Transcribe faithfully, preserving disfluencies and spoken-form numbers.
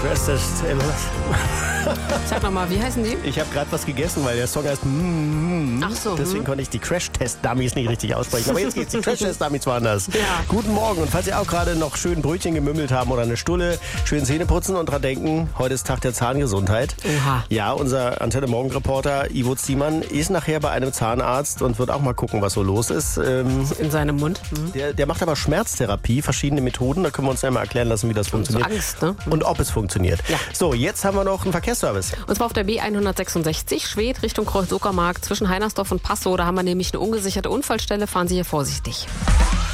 Crash-Test. Sag nochmal, wie heißen die? Ich habe gerade was gegessen, weil der Song heißt mm, mm, Ach so. Deswegen hm. konnte ich die Crash-Test-Dummies nicht richtig aussprechen. Aber jetzt geht's, die Crash-Test-Dummies waren das. Ja. Guten Morgen. Und falls ihr auch gerade noch schön Brötchen gemümmelt haben oder eine Stulle, schön Zähne putzen und dran denken, heute ist Tag der Zahngesundheit. Oha. Ja, unser Antenne-Morgen-Reporter Ivo Ziemann ist nachher bei einem Zahnarzt und wird auch mal gucken, was so los ist. Ähm, In seinem Mund. Hm. der, der macht aber Schmerztherapie, verschiedene Methoden. Da können wir uns ja mal erklären lassen, wie das funktioniert. So Angst, ne? Und ob es funktioniert. Ja. So, jetzt haben wir noch einen Verkehrsservice. Und zwar auf der B hundertsechsundsechzig, Schwedt Richtung Kreuz-Uckermark zwischen Heinersdorf und Passow. Da haben wir nämlich eine ungesicherte Unfallstelle. Fahren Sie hier vorsichtig.